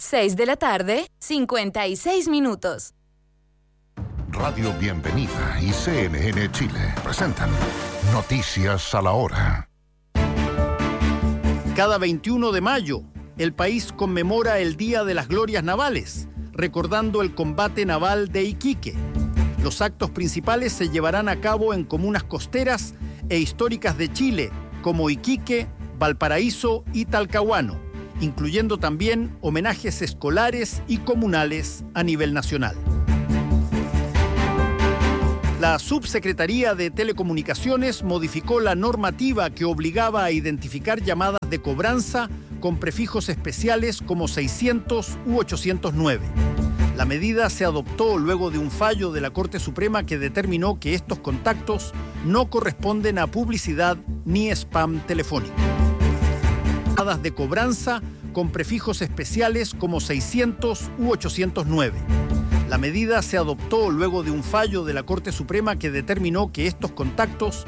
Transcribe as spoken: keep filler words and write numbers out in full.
seis de la tarde, cincuenta y seis minutos. Radio Bienvenida y C N N Chile presentan Noticias a la Hora. Cada veintiuno de mayo, el país conmemora el Día de las Glorias Navales, recordando el combate naval de Iquique. Los actos principales se llevarán a cabo en comunas costeras e históricas de Chile, como Iquique, Valparaíso y Talcahuano, incluyendo también homenajes escolares y comunales a nivel nacional. La Subsecretaría de Telecomunicaciones modificó la normativa que obligaba a identificar llamadas de cobranza con prefijos especiales como seiscientos u ochocientos nueve. La medida se adoptó luego de un fallo de la Corte Suprema que determinó que estos contactos no corresponden a publicidad ni spam telefónico. Llamadas de cobranza con prefijos especiales como seiscientos u ochocientos nueve. La medida se adoptó luego de un fallo de la Corte Suprema que determinó que estos contactos